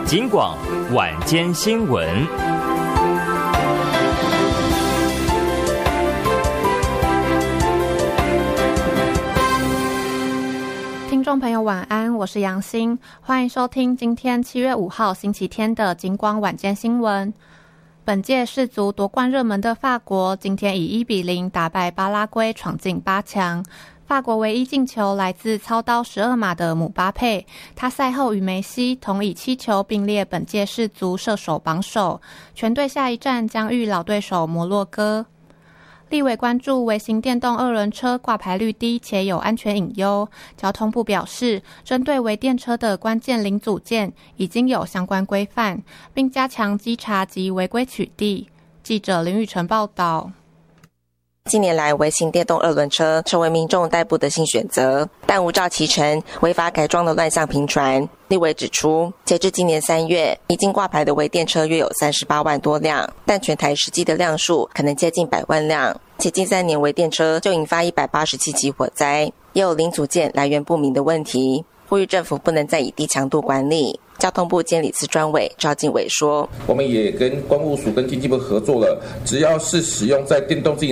警广晚间新闻。 听众朋友晚安，我是杨欣，欢迎收听今天7月5号星期天的警广晚间新闻。本届世足夺冠热门的法国，今天以1-0打败巴拉圭，闯进8强。法国唯一进球来自操刀12码的姆巴佩，他赛后与梅西同以7球并列本届世足射手榜首，全队下一站将遇老对手摩洛哥。立委关注微型电动二轮车挂牌率低且有安全隐忧，交通部表示，针对微电车的关键零组件已经有相关规范，并加强稽查及违规取缔。记者林宇晨报道。 近年来，微型电动二轮车成为民众代步的新选择，但无照骑乘、违法改装的乱象频传。立委指出，截至今年3月，已经挂牌的微电车约有38万多辆，但全台实际的辆数可能接近100万辆，且近3年微电车就引发187起火灾，也有零组件来源不明的问题，呼吁政府不能再以低强度管理。交通部监理司专委赵进伟说， 我们也跟公务署跟经济部合作了，只要是使用在电动自行